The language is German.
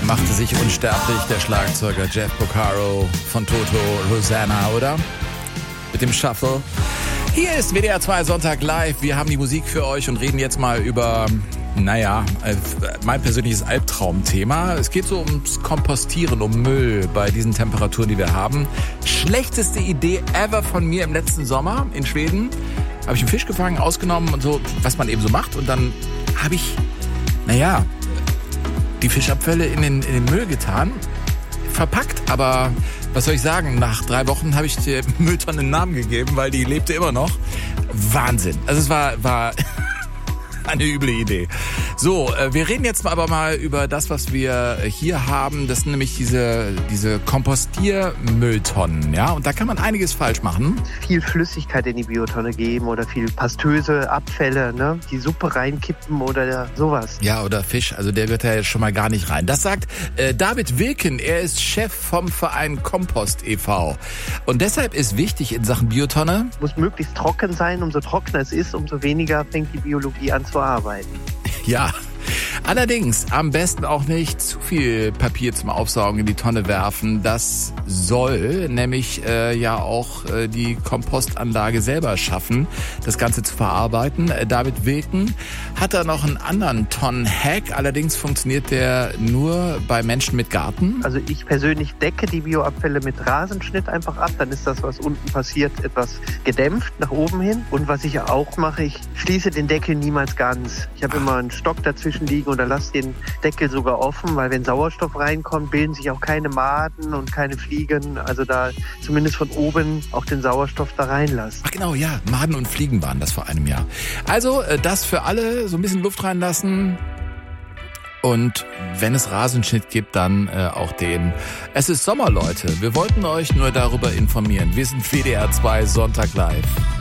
machte sich unsterblich der Schlagzeuger Jeff Porcaro von Toto Rosanna, oder? Mit dem Shuffle. Hier ist WDR 2 Sonntag live. Wir haben die Musik für euch und reden jetzt mal über, mein persönliches Albtraumthema. Es geht so ums Kompostieren, um Müll bei diesen Temperaturen, die wir haben. Schlechteste Idee ever von mir im letzten Sommer in Schweden. Habe ich einen Fisch gefangen, ausgenommen und so, was man eben so macht. Und dann habe ich, die Fischabfälle in den Müll getan. Verpackt, aber was soll ich sagen? Nach 3 Wochen habe ich der Mülltonne einen Namen gegeben, weil die lebte immer noch. Wahnsinn. Also es war eine üble Idee. So, wir reden jetzt aber mal über das, was wir hier haben. Das sind nämlich diese Kompostiermülltonnen, ja. Und da kann man einiges falsch machen. Viel Flüssigkeit in die Biotonne geben oder viel pastöse Abfälle, ne? Die Suppe reinkippen oder sowas. Ja, oder Fisch. Also der wird ja jetzt schon mal gar nicht rein. Das sagt David Wilken. Er ist Chef vom Verein Kompost e.V. Und deshalb ist wichtig in Sachen Biotonne: muss möglichst trocken sein. Umso trockener es ist, umso weniger fängt die Biologie an zu arbeiten. Ja, allerdings am besten auch nicht zu viel Papier zum Aufsaugen in die Tonne werfen. Das soll nämlich auch die Kompostanlage selber schaffen, das Ganze zu verarbeiten. David Wilken hat da noch einen anderen Tonnen-Hack. Allerdings funktioniert der nur bei Menschen mit Garten. Also ich persönlich decke die Bioabfälle mit Rasenschnitt einfach ab. Dann ist das, was unten passiert, etwas gedämpft nach oben hin. Und was ich auch mache, ich schließe den Deckel niemals ganz. Ich habe immer einen Stock dazwischen liegen oder lasse den Deckel sogar offen, weil wenn Sauerstoff reinkommt, bilden sich auch keine Maden und keine Fliegen. Also da zumindest von oben auch den Sauerstoff da reinlassen. Ach genau, ja, Maden und Fliegen waren das vor einem Jahr. Also das für alle, so ein bisschen Luft reinlassen. Und wenn es Rasenschnitt gibt, dann auch den. Es ist Sommer, Leute. Wir wollten euch nur darüber informieren. Wir sind WDR 2 Sonntag live.